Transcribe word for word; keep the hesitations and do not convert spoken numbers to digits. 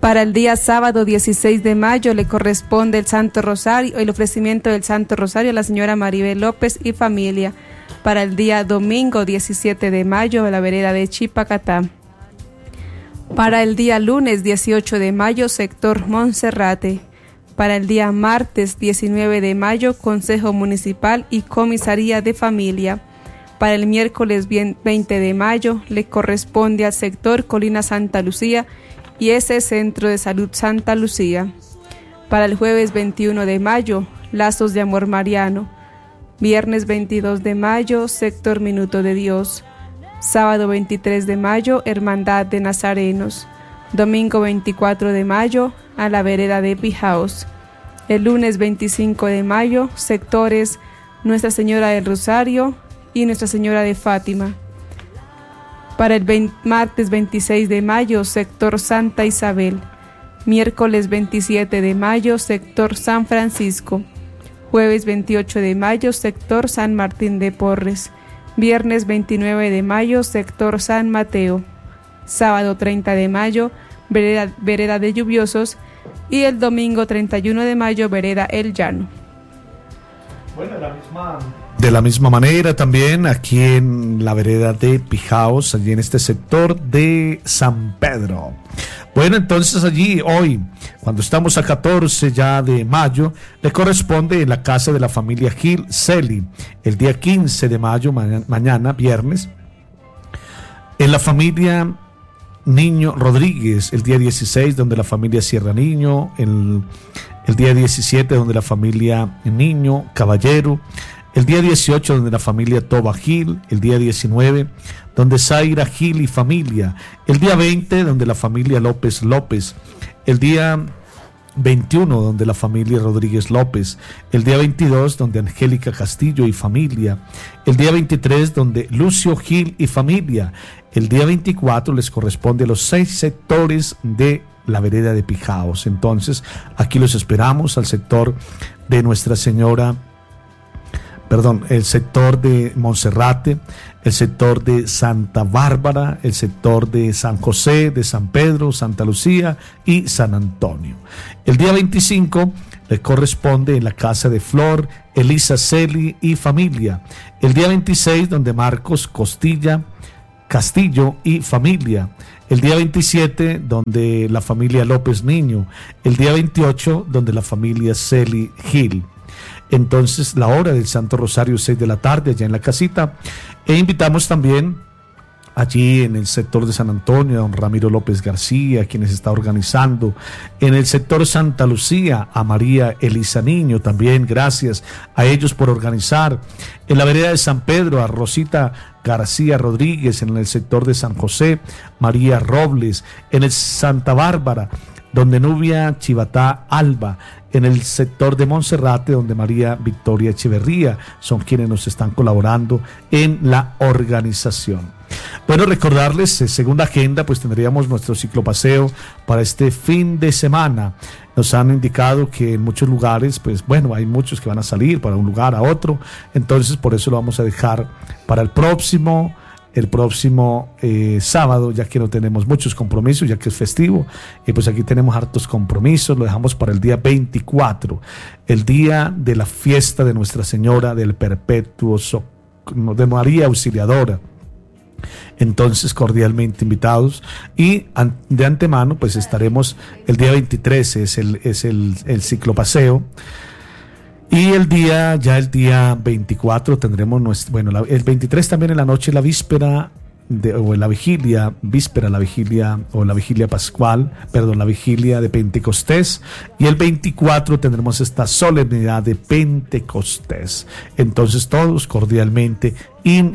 Para el día sábado dieciséis de mayo le corresponde el Santo Rosario, el ofrecimiento del Santo Rosario a la señora Maribel López y familia. Para el día domingo diecisiete de mayo, la vereda de Chipacatá. Para el día lunes dieciocho de mayo, sector Monserrate. Para el día martes diecinueve de mayo, Consejo Municipal y Comisaría de Familia. Para el miércoles veinte de mayo, le corresponde al sector Colina Santa Lucía y ese Centro de Salud Santa Lucía. Para el jueves veintiuno de mayo, Lazos de Amor Mariano. Viernes veintidós de mayo, sector Minuto de Dios. Sábado veintitrés de mayo, Hermandad de Nazarenos. Domingo veinticuatro de mayo, a la vereda de Pijaos. El lunes veinticinco de mayo, sectores Nuestra Señora del Rosario y Nuestra Señora de Fátima. Para el veinte, martes veintiséis de mayo, sector Santa Isabel. Miércoles veintisiete de mayo, sector San Francisco. Jueves veintiocho de mayo, sector San Martín de Porres. Viernes veintinueve de mayo, sector San Mateo. Sábado treinta de mayo, vereda, vereda de Lluviosos. Y el domingo treinta y uno de mayo, vereda El Llano. Bueno, la misma... De la misma manera también aquí en la vereda de Pijaos, allí en este sector de San Pedro. Bueno, entonces allí hoy, cuando estamos a catorce ya de mayo, le corresponde en la casa de la familia Gil Celi, el día quince de mayo, ma- mañana, viernes, en la familia Niño Rodríguez, el día dieciséis, donde la familia Sierra Niño, el, el día diecisiete, donde la familia Niño Caballero, el día dieciocho, donde la familia Toba Gil, el día diecinueve, donde Zaira Gil y familia, el día veinte, donde la familia López López, el día veintiuno, donde la familia Rodríguez López, el día veintidós, donde Angélica Castillo y familia, el día veintitrés, donde Lucio Gil y familia, el día veinticuatro les corresponde a los seis sectores de la vereda de Pijaos. Entonces, aquí los esperamos al sector de Nuestra Señora, perdón, el sector de Monserrate, el sector de Santa Bárbara, el sector de San José, de San Pedro, Santa Lucía y San Antonio. El día veinticinco le corresponde en la casa de Flor, Elisa Celi y familia. El día veintiséis, donde Marcos Costilla, Castillo y familia. El día veintisiete, donde la familia López Niño. El día veintiocho, donde la familia Celi Gil. Entonces la hora del Santo Rosario, seis de la tarde, allá en la casita. E invitamos también allí en el sector de San Antonio a don Ramiro López García, quienes está organizando. En el sector Santa Lucía a María Elisa Niño también, gracias a ellos por organizar. En la vereda de San Pedro a Rosita García Rodríguez. En el sector de San José, María Robles. En el Santa Bárbara, donde Nubia Chivatá Alba. En el sector de Monserrate, donde María Victoria Echeverría son quienes nos están colaborando en la organización. Bueno, recordarles, eh, según la agenda, pues tendríamos nuestro ciclopaseo para este fin de semana. Nos han indicado que en muchos lugares, pues bueno, hay muchos que van a salir para un lugar a otro, entonces por eso lo vamos a dejar para el próximo el próximo eh, sábado, ya que no tenemos muchos compromisos, ya que es festivo, y pues aquí tenemos hartos compromisos. Lo dejamos para el día veinticuatro, el día de la fiesta de Nuestra Señora del Perpetuo Socorro, de María Auxiliadora. Entonces, cordialmente invitados, y an- de antemano pues estaremos el día veintitrés, es el, es el, el ciclopaseo. Y el día, ya el día veinticuatro tendremos nuestro, bueno, la, el veintitrés también en la noche, la víspera de, o en la vigilia, víspera, la vigilia o la vigilia pascual, perdón, la vigilia de Pentecostés, y el veinticuatro tendremos esta solemnidad de Pentecostés. Entonces todos cordialmente invitados.